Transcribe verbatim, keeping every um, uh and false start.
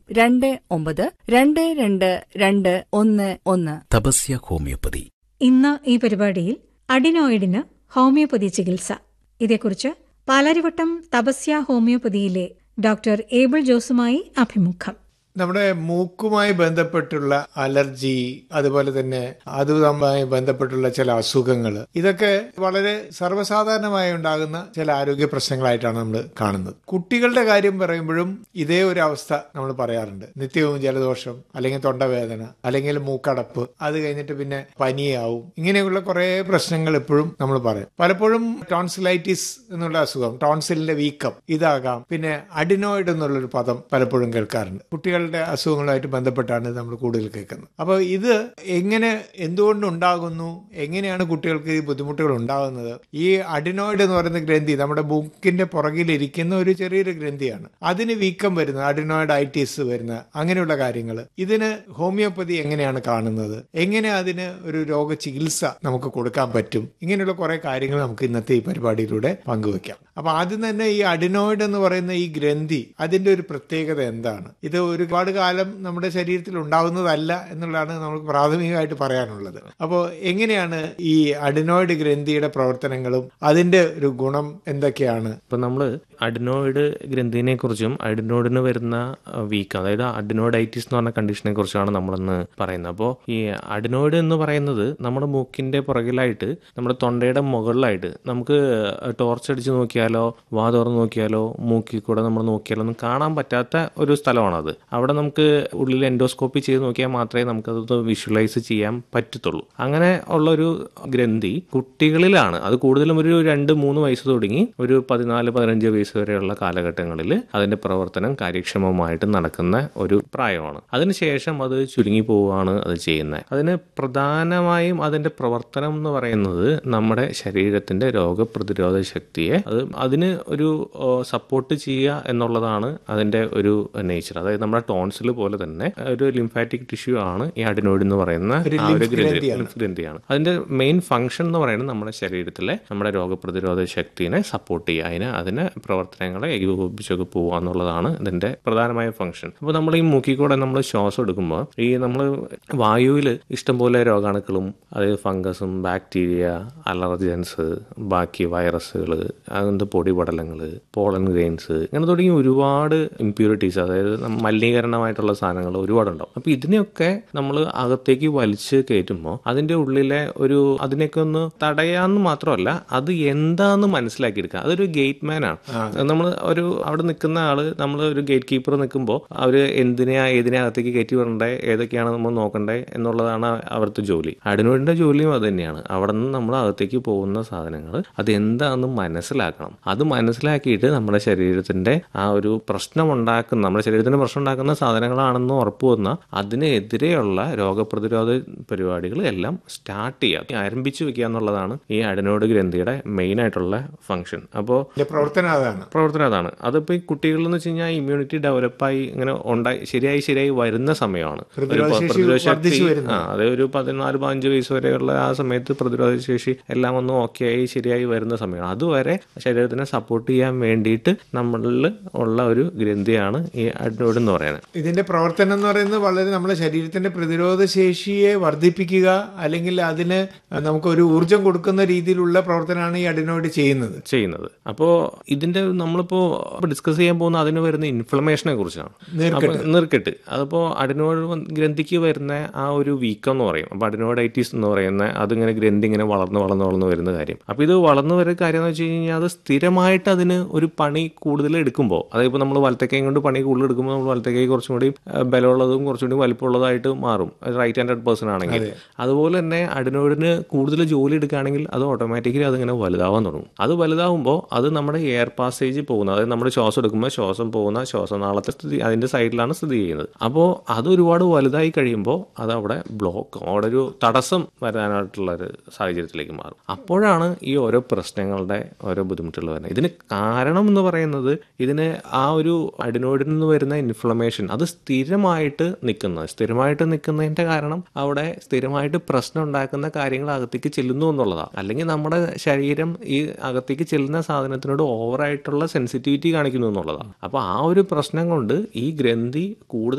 രണ്ട് ഒമ്പത് രണ്ട് രണ്ട് രണ്ട് ഒന്ന് ഒന്ന്. തപസ്യ ഹോമിയോപ്പതി. ഇന്ന് ഈ പരിപാടിയിൽ അഡിനോയിഡിന് ഹോമിയോപ്പതി ചികിത്സ, ഇതേക്കുറിച്ച് പാലാരിവട്ടം തപസ്യ ഹോമിയോപ്പതിയിലെ ഡോക്ടർ ഏബിൾ ജോസുമായി അഭിമുഖം. നമ്മുടെ മൂക്കുമായി ബന്ധപ്പെട്ടുള്ള അലർജി, അതുപോലെ തന്നെ അതുമായി ബന്ധപ്പെട്ടുള്ള ചില അസുഖങ്ങൾ, ഇതൊക്കെ വളരെ സർവ്വസാധാരണമായി ഉണ്ടാകുന്ന ചില ആരോഗ്യ പ്രശ്നങ്ങളായിട്ടാണ് നമ്മൾ കാണുന്നത്. കുട്ടികളുടെ കാര്യം പറയുമ്പോഴും ഇതേ ഒരു അവസ്ഥ നമ്മൾ പറയാറുണ്ട്. നിത്യവും ജലദോഷം, അല്ലെങ്കിൽ തൊണ്ടവേദന, അല്ലെങ്കിൽ മൂക്കടപ്പ്, അത് കഴിഞ്ഞിട്ട് പിന്നെ പനിയാവും. ഇങ്ങനെയുള്ള കുറെ പ്രശ്നങ്ങൾ എപ്പോഴും നമ്മൾ പറയും. പലപ്പോഴും ടോൺസിലൈറ്റിസ് എന്നുള്ള അസുഖം, ടോൺസിലിന്റെ വീക്കം, ഇതാകാം. പിന്നെ അഡിനോയിഡ് എന്നുള്ളൊരു പദം പലപ്പോഴും കേൾക്കാറുണ്ട്. കുട്ടികളുടെ അസുഖങ്ങളുമായിട്ട് ബന്ധപ്പെട്ടാണ് നമ്മൾ കൂടുതൽ കേൾക്കുന്നത്. അപ്പോൾ ഇത് എങ്ങനെ, എന്തുകൊണ്ട് ഉണ്ടാകുന്നു, എങ്ങനെയാണ് കുട്ടികൾക്ക് ഈ ബുദ്ധിമുട്ടുകൾ ഉണ്ടാകുന്നത്? ഈ അഡിനോയിഡ് എന്ന് പറയുന്ന ഗ്രന്ഥി നമ്മുടെ മൂക്കിന്റെ പുറകിലിരിക്കുന്ന ഒരു ചെറിയൊരു ഗ്രന്ഥിയാണ്. അതിന് വീക്കം വരുന്നത്, അഡിനോയിഡൈറ്റിസ് വരുന്ന അങ്ങനെയുള്ള കാര്യങ്ങൾ, ഇതിന് ഹോമിയോപ്പതി എങ്ങനെയാണ് കാണുന്നത്? എങ്ങനെ അതിന് ഒരു രോഗചികിത്സ നമുക്ക് കൊടുക്കാൻ പറ്റും? ഇങ്ങനെയുള്ള കുറെ കാര്യങ്ങൾ നമുക്ക് ഇന്നത്തെ ഈ പരിപാടിയിലൂടെ പങ്കുവെക്കാം. അപ്പൊ ആദ്യം തന്നെ ഈ അഡിനോയിഡ് എന്ന് പറയുന്ന ഈ ഗ്രന്ഥി, അതിന്റെ ഒരു പ്രത്യേകത എന്താണ്? ഇത് ഒരുപാട് കാലം നമ്മുടെ ശരീരത്തിൽ ഉണ്ടാവുന്നതല്ല എന്നുള്ളതാണ് നമുക്ക് പ്രാഥമികമായിട്ട് പറയാനുള്ളത്. അപ്പോൾ എങ്ങനെയാണ് ഈ അഡിനോയിഡ് ഗ്രന്ഥിയുടെ പ്രവർത്തനങ്ങളും അതിന്റെ ഒരു ഗുണം എന്തൊക്കെയാണ്? ഇപ്പൊ നമ്മള് അഡിനോയിഡ് ഗ്രന്ഥിനെ കുറിച്ചും അഡിനോയിഡിന് വരുന്ന വീക്ക്, അതായത് അഡിനോയിഡൈറ്റിസ് എന്ന് പറഞ്ഞ കണ്ടീഷനെ കുറിച്ചാണ് നമ്മളിന്ന് പറയുന്നത്. അപ്പോൾ ഈ അഡിനോയിഡ് എന്ന് പറയുന്നത് നമ്മുടെ മൂക്കിന്റെ പുറകിലായിട്ട്, നമ്മുടെ തൊണ്ടയുടെ മുകളിലായിട്ട്, നമുക്ക് ടോർച്ച് അടിച്ച് നോക്കിയാലോ വാ തുറന്ന് നോക്കിയാലോ മൂക്കിൽ കൂടെ നമ്മൾ നോക്കിയാലോ ഒന്നും കാണാൻ പറ്റാത്ത ഒരു സ്ഥലമാണത്. അവിടെ നമുക്ക് ഉള്ളിൽ എൻഡോസ്കോപ്പി ചെയ്ത് നോക്കിയാൽ മാത്രമേ നമുക്കത് വിഷ്വലൈസ് ചെയ്യാൻ പറ്റത്തുള്ളൂ. അങ്ങനെ ഉള്ളൊരു ഗ്രന്ഥി കുട്ടികളിലാണ്. അത് കൂടുതലും ഒരു രണ്ട് മൂന്ന് വയസ്സ് തുടങ്ങി ഒരു പതിനാല് പതിനഞ്ച് വയസ്സ് വരെയുള്ള കാലഘട്ടങ്ങളിൽ അതിന്റെ പ്രവർത്തനം കാര്യക്ഷമമായിട്ട് നടക്കുന്ന ഒരു പ്രായമാണ്. അതിനുശേഷം അത് ചുരുങ്ങി പോവുകയാണ് അത് ചെയ്യുന്നത്. അതിന് പ്രധാനമായും അതിന്റെ പ്രവർത്തനം എന്ന് പറയുന്നത് നമ്മുടെ ശരീരത്തിന്റെ രോഗപ്രതിരോധ ശക്തിയെ അത് അതിന് ഒരു സപ്പോർട്ട് ചെയ്യുക എന്നുള്ളതാണ് അതിന്റെ ഒരു നേച്ചർ. അതായത് നമ്മുടെ ടോൺസിൽ പോലെ തന്നെ ഒരു ലിംഫാറ്റിക് ടിഷ്യൂ ആണ് ഈ അഡിനോയിഡ് എന്ന് പറയുന്ന ആ ഒരു ഗ്രന്ഥിയാണ്. അതിന്റെ മെയിൻ ഫംഗ്ഷൻ എന്ന് പറയുന്നത് നമ്മുടെ ശരീരത്തിലെ നമ്മുടെ രോഗപ്രതിരോധ ശക്തിനെ സപ്പോർട്ട് ചെയ്യുക, അതിന് അതിന് പ്രവർത്തനങ്ങളെ ഏകോപിപ്പിച്ചൊക്കെ പോവുക എന്നുള്ളതാണ് ഇതിന്റെ പ്രധാനമായ ഫംഗ്ഷൻ. അപ്പോൾ നമ്മൾ ഈ മൂക്കിൽ കൂടെ നമ്മൾ ശ്വാസം എടുക്കുമ്പോൾ ഈ നമ്മൾ വായുവിൽ ഇഷ്ടംപോലെ രോഗാണുക്കളും, അതായത് ഫംഗസും ബാക്ടീരിയ, അലർജൻസ്, ബാക്കി വൈറസുകൾ, അങ്ങനത്തെ പൊടിപടലങ്ങൾ, പോളൻ ഗ്രെയിൻസ്, ഇങ്ങനെ തുടങ്ങി ഒരുപാട് ഇംപ്യൂരിറ്റീസ്, അതായത് മലിനീകരണമായിട്ടുള്ള സാധനങ്ങൾ ഒരുപാടുണ്ടാവും. അപ്പൊ ഇതിനെയൊക്കെ നമ്മൾ അകത്തേക്ക് വലിച്ച് കയറ്റുമ്പോൾ അതിന്റെ ഉള്ളിലെ ഒരു അതിനെയൊക്കെ ഒന്ന് തടയാന്ന് മാത്രമല്ല, അത് എന്താന്ന് മനസ്സിലാക്കിയെടുക്കുക. അതൊരു ഗേറ്റ് മാൻ ആണ്. നമ്മൾ ഒരു അവിടെ നിൽക്കുന്ന ആള്, നമ്മൾ ഒരു ഗേറ്റ് കീപ്പർ നിൽക്കുമ്പോൾ അവര് എന്തിനാ ഏതിനെ അകത്തേക്ക് കയറ്റി വരണ്ടേ, ഏതൊക്കെയാണ് നമ്മൾ നോക്കണ്ടേ എന്നുള്ളതാണ് അവിടുത്തെ ജോലി. അഡിനോയിഡിന്റെ ജോലിയും അത് തന്നെയാണ്. അവിടെ നിന്ന് നമ്മൾ അകത്തേക്ക് പോകുന്ന സാധനങ്ങൾ അതെന്താണെന്ന് മനസ്സിലാക്കണം. അത് മനസ്സിലാക്കിയിട്ട് നമ്മുടെ ശരീരത്തിന്റെ ആ ഒരു പ്രശ്നം ഉണ്ടാക്കുന്ന, നമ്മുടെ ശരീരത്തിന് പ്രശ്നം ഉണ്ടാക്കുന്ന സാധനങ്ങളാണെന്ന് ഉറപ്പുവന്ന അതിനെതിരെയുള്ള രോഗപ്രതിരോധ പരിപാടികൾ എല്ലാം സ്റ്റാർട്ട് ചെയ്യുക, ആരംഭിച്ചു വെക്കുക എന്നുള്ളതാണ് ഈ അഡിനോയിഡ് ഗ്രന്ഥിയുടെ മെയിൻ ആയിട്ടുള്ള ഫംഗ്ഷൻ. അപ്പോൾ പ്രവർത്തനം അതാണ് പ്രവർത്തനം അതാണ് അതിപ്പോ ഈ കുട്ടികളിൽ എന്ന് വെച്ച് കഴിഞ്ഞാൽ ഇമ്മ്യൂണിറ്റി ഡെവലപ്പായി ഇങ്ങനെ ഉണ്ടായി ശരിയായി ശരിയായി വരുന്ന സമയമാണ്. പ്രതിരോധ ശക്തി ആ അതെ ഒരു പതിനാല് പതിനഞ്ച് വയസ്സ് വരെയുള്ള ആ സമയത്ത് പ്രതിരോധ ശേഷി എല്ലാം ഒന്ന് ഓക്കെ ആയി ശരിയായി വരുന്ന സമയമാണ്. അതുവരെ ശരീരത്തിനെ സപ്പോർട്ട് ചെയ്യാൻ വേണ്ടിയിട്ട് നമ്മളിൽ ഉള്ള ഒരു ഗ്രന്ഥിയാണ് ഈ അഡിനോയിഡ് എന്ന് പറയുന്നത്. ഇതിന്റെ പ്രവർത്തനം എന്ന് പറയുന്നത് വളരെ നമ്മുടെ ശരീരത്തിന്റെ പ്രതിരോധ ശേഷിയെ വർദ്ധിപ്പിക്കുക, അല്ലെങ്കിൽ അതിന് നമുക്കൊരു ഊർജം കൊടുക്കുന്ന രീതിയിലുള്ള പ്രവർത്തനമാണ് ഈ അഡിനോയിഡ് ചെയ്യുന്നത് ചെയ്യുന്നത് അപ്പോൾ ഇതിന്റെ നമ്മളിപ്പോ ഡിസ്കസ് ചെയ്യാൻ പോകുന്ന അതിന് വരുന്ന ഇൻഫ്ലമേഷനെ കുറിച്ചാണ്. നീർക്കെട്ട് അതിപ്പോ അഡിനോയിഡ് ഗ്രന്ഥിക്ക് വരുന്ന ആ ഒരു വീക്കം എന്ന് പറയും. അപ്പൊ അഡിനോയിഡൈറ്റിസ് എന്ന് പറയുന്ന അതിങ്ങനെ ഗ്രന്ഥി ഇങ്ങനെ വളർന്ന് വളർന്ന് വളർന്ന് വരുന്ന കാര്യം. അപ്പൊ ഇത് വളർന്നു വരുന്ന കാര്യം എന്ന് വെച്ച് കഴിഞ്ഞാൽ അത് സ്ഥിരമായിട്ട് അതിന് ഒരു പണി കൂടുതൽ എടുക്കുമ്പോൾ, അതായത് ഇപ്പോൾ നമ്മൾ വലത്തേക്കൈ കൊണ്ട് പണി കൂടുതൽ എടുക്കുമ്പോൾ നമ്മൾ വലത്തേക്കൈ കുറച്ചും കൂടി ബലമുള്ളതും കുറച്ചും കൂടി വലിപ്പമുള്ളതായിട്ട് മാറും റൈറ്റ് ഹാൻഡഡ് പേഴ്സൺ ആണെങ്കിൽ. അതുപോലെ തന്നെ അഡിനോയിഡിന് കൂടുതൽ ജോലി എടുക്കുകയാണെങ്കിൽ അത് ഓട്ടോമാറ്റിക്കലി അതിങ്ങനെ വലുതാവാൻ തുടങ്ങും. അത് വലുതാവുമ്പോൾ അത് നമ്മുടെ എയർ പാസേജ് പോകുന്ന, അതായത് നമ്മുടെ ശ്വാസം എടുക്കുമ്പോൾ ശ്വാസം പോകുന്ന ശ്വാസനാളത്തെ സ്ഥിതി അതിന്റെ സൈഡിലാണ് സ്ഥിതി ചെയ്യുന്നത്. അപ്പോൾ അത് ഒരുപാട് വലുതായി കഴിയുമ്പോൾ അത് അവിടെ ബ്ലോക്ക്, അവിടെ ഒരു തടസ്സം വരാനായിട്ടുള്ള ഒരു സാഹചര്യത്തിലേക്ക് മാറും. അപ്പോഴാണ് ഈ ഓരോ പ്രശ്നങ്ങളുടെ ഓരോ ബുദ്ധിമുട്ടുകൾ വരുന്നത്. ഇതിന് കാരണം എന്ന് പറയുന്നത് ഇതിന് ആ ഒരു അഡിനോയിഡിൽ നിന്ന് വരുന്ന ഇൻഫ്ലമേഷൻ അത് സ്ഥിരമായിട്ട് നിൽക്കുന്നത് സ്ഥിരമായിട്ട് നിൽക്കുന്നതിന്റെ കാരണം അവിടെ സ്ഥിരമായിട്ട് പ്രശ്നം ഉണ്ടാക്കുന്ന കാര്യങ്ങൾ അകത്തേക്ക് ചെല്ലുന്നു എന്നുള്ളതാണ്. അല്ലെങ്കിൽ നമ്മുടെ ശരീരം ഈ അകത്തേക്ക് ചെല്ലുന്ന സാധനത്തിനോട് ഓവറായിട്ടുള്ള സെൻസിറ്റിവിറ്റി കാണിക്കുന്നു എന്നുള്ളതാണ്. അപ്പോൾ ആ ഒരു പ്രശ്നം കൊണ്ട് ഈ ഗ്രന്ഥി കൂടുതൽ